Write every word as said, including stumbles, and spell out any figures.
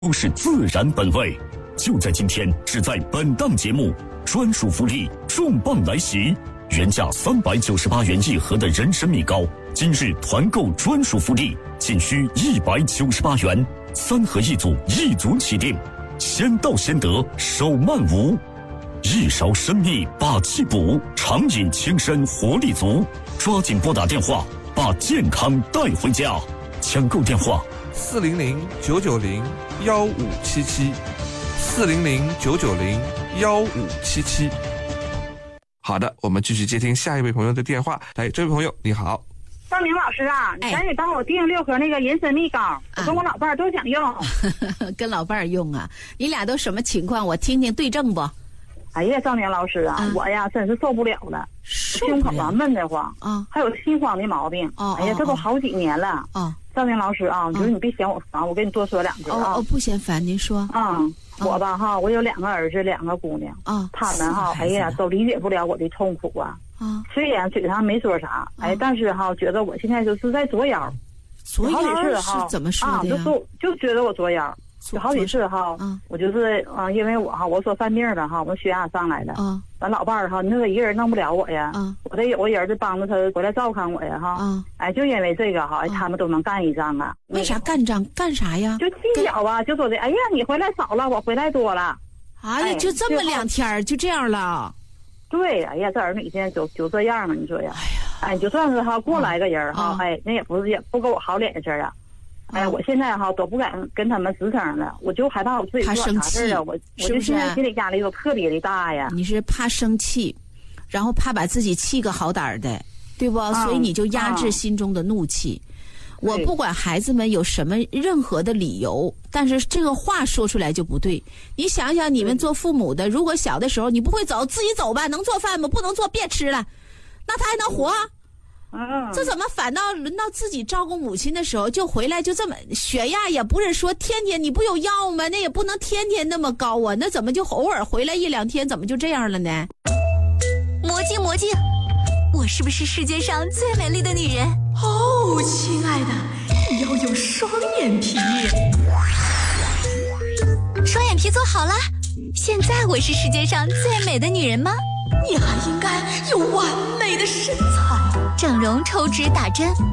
都是自然本味。就在今天，只在本档节目，专属福利重磅来袭！原价三百九十八元一盒的人参蜜糕，今日团购专属福利，仅需一百九十八元，三盒一组，一组起订，先到先得，手慢无。一勺参蜜把气补，长饮轻身活力足，抓紧拨打电话，把健康带回家。抢购电话： 四零零九九零幺五七七，四零零九九零幺五七七。好的，我们继续接听下一位朋友的电话。来，这位朋友你好。 赵明老师啊，你赶紧帮我订六盒那个人参蜜糕，我跟我老伴儿都想用。 跟老伴儿用啊？你俩都什么情况？我听听对症不？ 哎呀，赵明老师啊，啊我呀真是受不了了， 受胸口啊闷得慌啊， 还有心慌的毛病。 哦， 哎呀，这都好几年了。 哦， 赵明老师啊，我觉得你别嫌我烦，我跟你多说两句啊。 哦，不嫌烦，您说。 啊、嗯，我吧哈，我有两个儿子，两个姑娘。 啊， 他们哈，哎呀，都理解不了我的痛苦啊。 啊， 虽然嘴上没说啥，哎，但是哈，觉得我现在就是在作妖。 作妖是怎么说的呀？ 啊，就就觉得我作妖。有好几次哈， 啊、 我就是啊、呃，因为我哈，我说犯病了哈，我血压上来了， 啊， 咱老伴儿哈，那个一个人弄不了我呀， 啊， 我得有个人就帮着他回来照看我呀哈， 啊， 哎，就因为这个哈，他们都能干一仗啊。 为啥干仗？干啥呀？ 就计较啊，就说的，哎呀，你回来少了，我回来多了。 哎呀，就这么两天就这样了。 对，哎呀，这儿女现在就就这样了，你说呀？ 哎呀， 哎，就算是哈过来个人哈， 啊、 哎，那也不是也不给我好脸色啊。哎，我现在哈都不敢跟他们直称了，我就害怕我自己做啥事啊，我我就现在心理压力都特别的大呀。 你是怕生气，然后怕把自己气个好歹儿的，对不？嗯、所以你就压制心中的怒气。嗯、我不管孩子们有什么任何的理由，但是这个话说出来就不对。你想想，你们做父母的，如果小的时候你不会走，自己走吧，能做饭吗？不能做，别吃了，那他还能活啊？ 嗯， 这怎么反倒轮到自己照顾母亲的时候，就回来就这么血压也不是说天天，你不有药吗？那也不能天天那么高啊，那怎么就偶尔回来一两天，怎么就这样了呢？ 魔镜魔镜，我是不是世界上最美丽的女人？ 哦，亲爱的，你要有双眼皮。 双眼皮做好了，现在我是世界上最美的女人吗？ 你还应该有完美的身材。 整容、抽脂、打针，